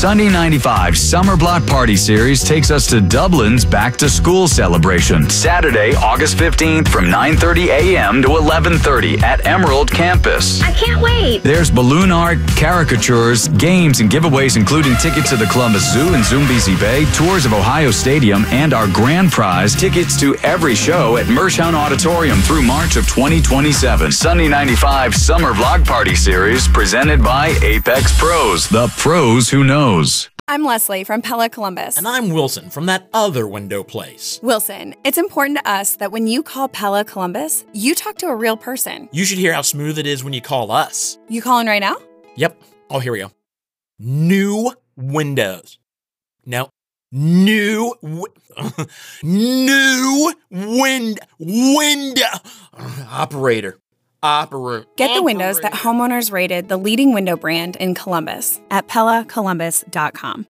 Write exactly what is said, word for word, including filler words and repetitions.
Sunday ninety-five Summer Block Party Series takes us to Dublin's Back to School celebration. Saturday, August fifteenth from nine thirty a.m. to eleven thirty at Emerald Campus. I can't wait. There's balloon art, caricatures, games, and giveaways including tickets to the Columbus Zoo and Zoombezi Bay, tours of Ohio Stadium, and our grand prize, tickets to every show at Mershon Auditorium through March of twenty twenty-seven. Sunday ninety-five Summer Vlog Party Series presented by Apex Pros, the pros who knows. I'm Leslie from Pella Columbus. And I'm Wilson from that other window place. Wilson, it's important to us that when you call Pella Columbus, you talk to a real person. You should hear how smooth it is when you call us. You calling right now? Yep. Oh, here we go. New windows. No. New, wi- new wind, window. Operator. Operator. Get the windows that homeowners rated the leading window brand in Columbus at Pella Columbus dot com.